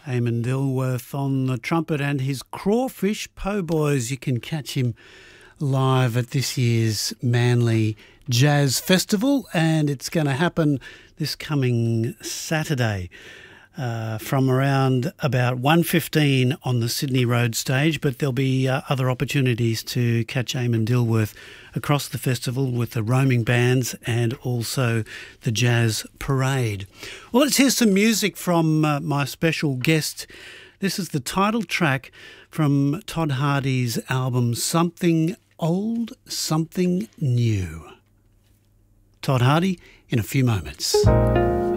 Eamon Dilworth on the trumpet and his Crawfish Po' Boys. You can catch him live at this year's Manly Jazz Festival, and it's going to happen this coming Saturday from around about 1:15 on the Sydney Road stage, but there'll be other opportunities to catch Eamon Dilworth across the festival with the roaming bands and also the Jazz Parade. Well, let's hear some music from my special guest. This is the title track from Todd Hardy's album Something Old, Something New. Todd Hardy in a few moments.